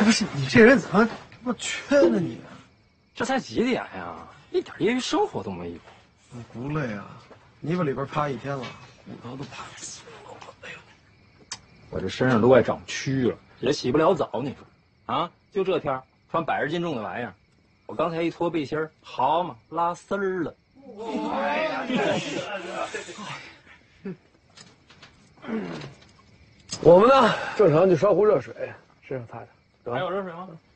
不是你这人怎么这么缺呢你？ 这才几点呀？一点业余生活都没有。 你不累啊？泥巴里边趴一天了，骨头都趴死了。哎呦， 我这身上都快长蛆了，也洗不了澡。你说，啊，就这天穿100斤重的玩意儿，我刚才一脱背心儿，好嘛，拉丝儿了。哎呀，真是的。 我们呢，正常就烧壶热水，身上擦擦。 还有热水吗？